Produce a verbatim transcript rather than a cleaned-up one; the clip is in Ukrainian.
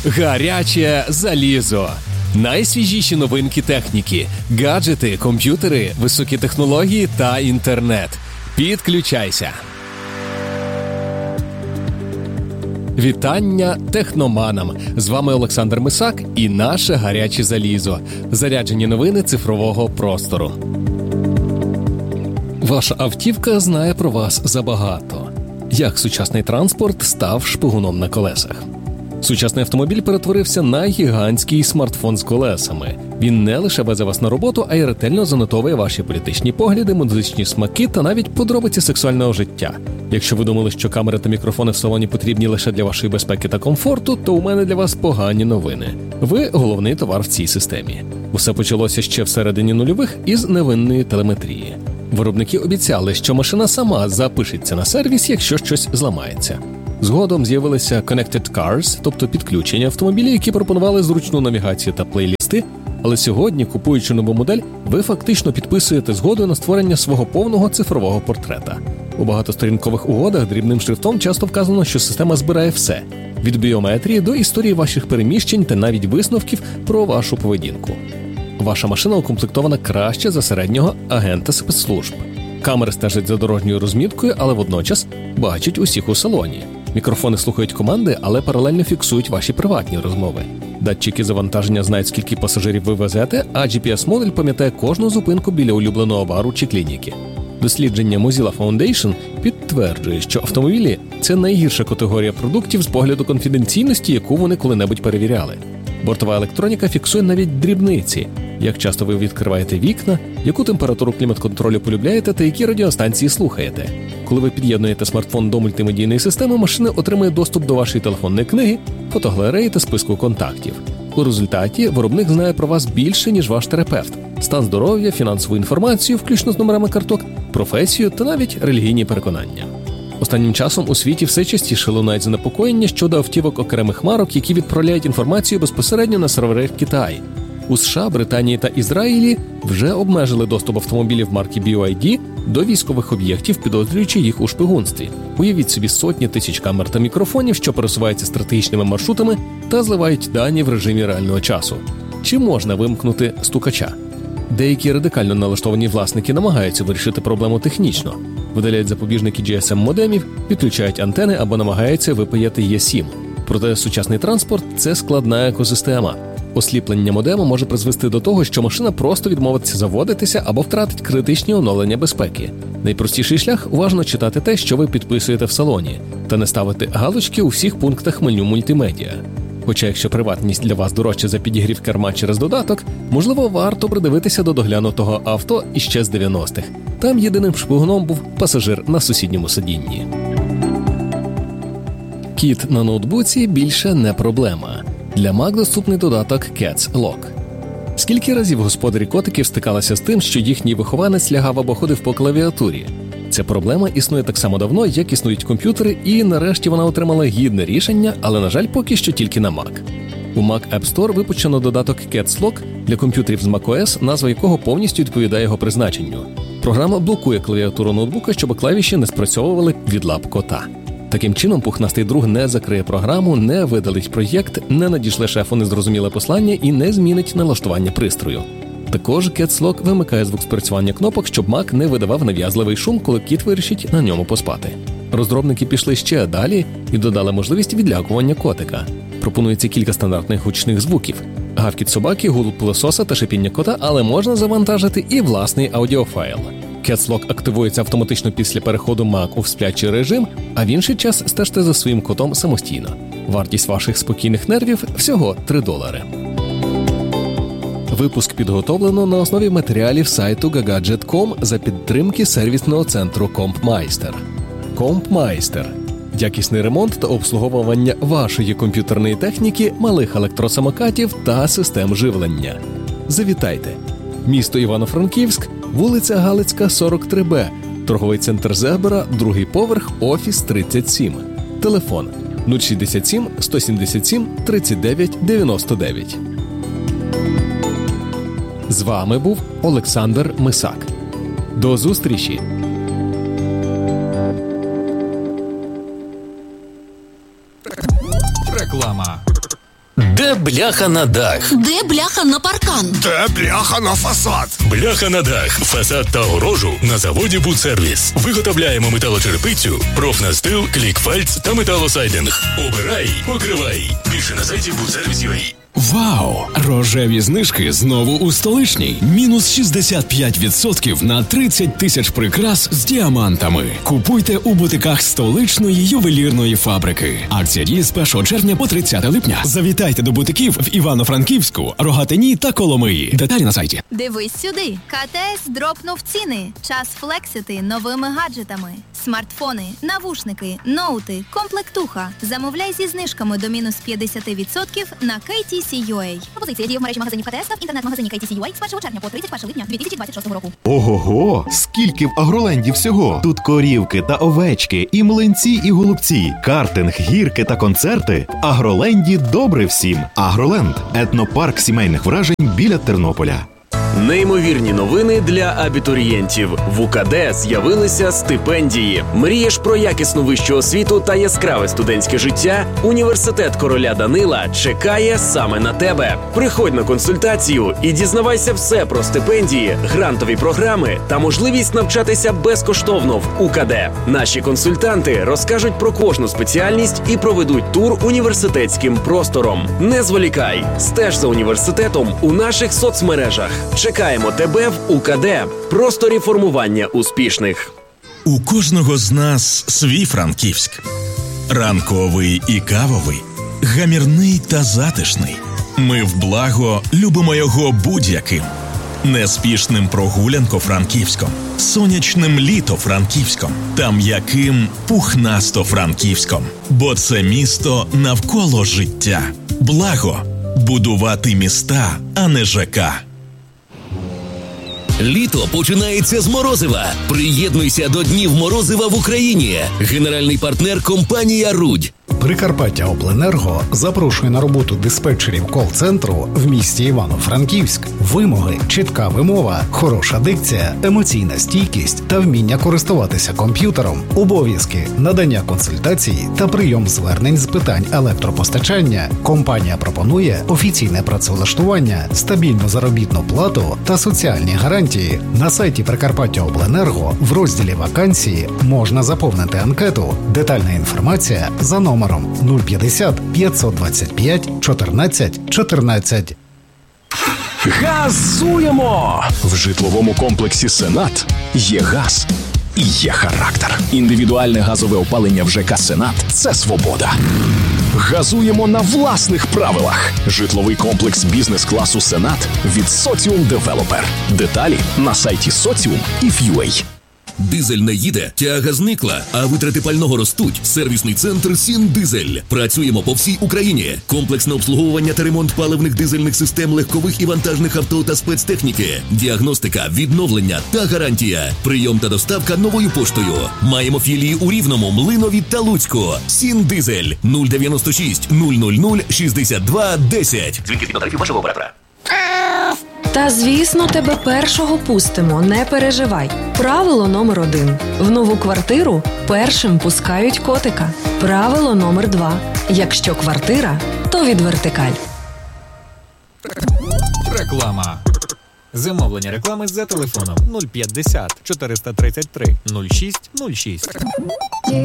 Гаряче залізо. Найсвіжіші новинки техніки, гаджети, комп'ютери, високі технології та інтернет. Підключайся. Вітання техноманам! З вами Олександр Мисак і наше гаряче залізо. Заряджені новини цифрового простору. Ваша автівка знає про вас забагато. Як сучасний транспорт став шпигуном на колесах? Сучасний автомобіль перетворився на гігантський смартфон з колесами. Він не лише везе вас на роботу, а й ретельно занотовує ваші політичні погляди, музичні смаки та навіть подробиці сексуального життя. Якщо ви думали, що камери та мікрофони в салоні потрібні лише для вашої безпеки та комфорту, то у мене для вас погані новини. Ви – головний товар в цій системі. Усе почалося ще в середині нульових із невинної телеметрії. Виробники обіцяли, що машина сама запишеться на сервіс, якщо щось зламається. Згодом з'явилися Connected Cars, тобто підключені автомобілі, які пропонували зручну навігацію та плейлісти, але сьогодні, купуючи нову модель, ви фактично підписуєте згоду на створення свого повного цифрового портрета. У багатосторінкових угодах дрібним шрифтом часто вказано, що система збирає все – від біометрії до історії ваших переміщень та навіть висновків про вашу поведінку. Ваша машина укомплектована краще за середнього агента спецслужб. Камери стежать за дорожньою розміткою, але водночас бачать усіх у салоні. Мікрофони слухають команди, але паралельно фіксують ваші приватні розмови. Датчики завантаження знають, скільки пасажирів ви везете, а джі пі ес-модуль пам'ятає кожну зупинку біля улюбленого бару чи клініки. Дослідження Mozilla Foundation підтверджує, що автомобілі – це найгірша категорія продуктів з погляду конфіденційності, яку вони коли-небудь перевіряли. Бортова електроніка фіксує навіть дрібниці. Як часто ви відкриваєте вікна, яку температуру клімат-контролю полюбляєте та які радіостанції слухаєте. Коли ви під'єднуєте смартфон до мультимедійної системи, машина отримує доступ до вашої телефонної книги, фотогалереї та списку контактів. У результаті виробник знає про вас більше, ніж ваш терапевт. Стан здоров'я, фінансову інформацію, включно з номерами карток, професію та навіть релігійні переконання. Останнім часом у світі все частіше лунають занепокоєння щодо автівок окремих марок, які відправляють інформацію безпосередньо на сервери в Китаї. У США, Британії та Ізраїлі вже обмежили доступ автомобілів марки бі вай ді до військових об'єктів, підозрюючи їх у шпигунстві. Уявіть собі сотні тисяч камер та мікрофонів, що пересуваються стратегічними маршрутами та зливають дані в режимі реального часу. Чи можна вимкнути стукача? Деякі радикально налаштовані власники намагаються вирішити проблему технічно. Видаляють запобіжники джі ес ем-модемів, підключають антени або намагаються випаяти і сім. Проте сучасний транспорт – це складна екосистема. Осліплення модему може призвести до того, що машина просто відмовиться заводитися або втратить критичні оновлення безпеки. Найпростіший шлях – уважно читати те, що ви підписуєте в салоні, та не ставити галочки у всіх пунктах меню мультимедіа. Хоча якщо приватність для вас дорожча за підігрів керма через додаток, можливо, варто придивитися до доглянутого авто іще з дев'яностих. Там єдиним шпигуном був пасажир на сусідньому сидінні. Кіт на ноутбуці більше не проблема. Для Mac доступний додаток Cats Lock. Скільки разів господарі котиків стикалися з тим, що їхній вихованець лягав або ходив по клавіатурі? Ця проблема існує так само давно, як існують комп'ютери, і нарешті вона отримала гідне рішення, але, на жаль, поки що тільки на Mac. У Mac App Store випущено додаток Cats Lock для комп'ютерів з macOS, назва якого повністю відповідає його призначенню. Програма блокує клавіатуру ноутбука, щоб клавіші не спрацьовували від лап кота. Таким чином, пухнастий друг не закриє програму, не видалить проєкт, не надішле шефу незрозуміле послання і не змінить налаштування пристрою. Також Cats Lock вимикає звук спрацювання кнопок, щоб Mac не видавав нав'язливий шум, коли кіт вирішить на ньому поспати. Розробники пішли ще далі і додали можливість відлякування котика. Пропонується кілька стандартних гучних звуків – гавкіт собаки, гул пилососа та шипіння кота, але можна завантажити і власний аудіофайл. Cats Lock активується автоматично після переходу Mac у сплячий режим, а в інший час стежте за своїм котом самостійно. Вартість ваших спокійних нервів – всього три долари. Випуск підготовлено на основі матеріалів сайту гагаджет крапка ком за підтримки сервісного центру Компмайстер. Компмайстер – якісний ремонт та обслуговування вашої комп'ютерної техніки, малих електросамокатів та систем живлення. Завітайте! Місто Івано-Франківськ, вулиця Галицька, сорок три Б, торговий центр Зебра, другий поверх, офіс тридцять сім. Телефон нуль шістдесят сім сто сімдесят сім тридцять дев'ять дев'яносто дев'ять. З вами був Олександр Мисак. До зустрічі! Реклама. Де бляха на дах? Де бляха на паркан? Де бляха на фасад? Бляха на дах, фасад та огорожу на заводі «Будсервіс». Виготовляємо металочерепицю, профнастил, клікфальц та металосайдинг. Обирай, покривай. Більше на сайті будсервіс крапка ю а. Вау! Рожеві знижки знову у столичній. Мінус шістдесят п'ять відсотків на тридцять тисяч прикрас з діамантами. Купуйте у бутиках столичної ювелірної фабрики. Акція діє з першого червня по тридцяте липня. Завітайте до бутиків в Івано-Франківську, Рогатині та Коломиї. Деталі на сайті. Дивись сюди. КТС дропнув ціни. Час флексити новими гаджетами. Смартфони, навушники, ноути, комплектуха. Замовляй зі знижками до мінус п'ятдесят відсотків на кей ті сі точка ю а. Пропозиція діє в мережі магазинів КТС та в інтернет-магазині кей ті сі точка ю а з першого червня по тридцять перше липня дві тисячі двадцять шостого року. Ого-го! Скільки в Агроленді всього! Тут корівки та овечки, і млинці, і голубці, картинг, гірки та концерти. В Агроленді добре всім. Агроленд – етнопарк сімейних вражень біля Тернополя. Неймовірні новини для абітурієнтів. В УКД з'явилися стипендії. Мрієш про якісну вищу освіту та яскраве студентське життя? Університет короля Данила чекає саме на тебе. Приходь на консультацію і дізнавайся все про стипендії, грантові програми та можливість навчатися безкоштовно в УКД. Наші консультанти розкажуть про кожну спеціальність і проведуть тур університетським простором. Не зволікай, стеж за університетом у наших соцмережах. Чекаємо тебе в УКД. Просторі формування успішних. У кожного з нас свій Франківськ. Ранковий і кавовий, гамірний та затишний. Ми в благо любимо його будь-яким. Неспішним прогулянко-франківськом, сонячним літо-франківськом та м'яким пухнасто-франківськом. Бо це місто навколо життя. Благо – будувати міста, а не ЖК. Літо починається з морозива. Приєднуйся до Днів морозива в Україні. Генеральний партнер – компанія «Рудь». Прикарпаття Обленерго запрошує на роботу диспетчерів кол-центру в місті Івано-Франківськ. Вимоги, чітка вимова, хороша дикція, емоційна стійкість та вміння користуватися комп'ютером. Обов'язки, надання консультацій та прийом звернень з питань електропостачання. Компанія пропонує офіційне працевлаштування, стабільну заробітну плату та соціальні гарантії. На сайті Прикарпаття Обленерго в розділі «Вакансії» можна заповнити анкету. Детальна інформація за номером нуль п'ятдесят п'ятсот двадцять п'ять чотирнадцять чотирнадцять. Газуємо! В житловому комплексі «Сенат» є газ і є характер. Індивідуальне газове опалення в ЖК «Сенат» – це свобода. Газуємо на власних правилах. Житловий комплекс бізнес-класу «Сенат» від Соціум Девелопер. Деталі на сайті соціум і крапка ю а. Дизель не їде, тяга зникла, а витрати пального ростуть. Сервісний центр «Сіндизель». Працюємо по всій Україні. Комплексне обслуговування та ремонт паливних дизельних систем легкових і вантажних авто та спецтехніки. Діагностика, відновлення та гарантія. Прийом та доставка новою поштою. Маємо філії у Рівному, Млинові та Луцьку. «Сіндизель» нуль дев'яносто шість нуль нуль нуль шістдесят два десять. Дзвінки від тарифів вашого оператора. Та, звісно, тебе першого пустимо, не переживай. Правило номер один. В нову квартиру першим пускають котика. Правило номер два. Якщо квартира, то від вертикаль. Реклама. Замовлення реклами за телефоном нуль п'ятдесят чотириста тридцять три нуль шість нуль шість.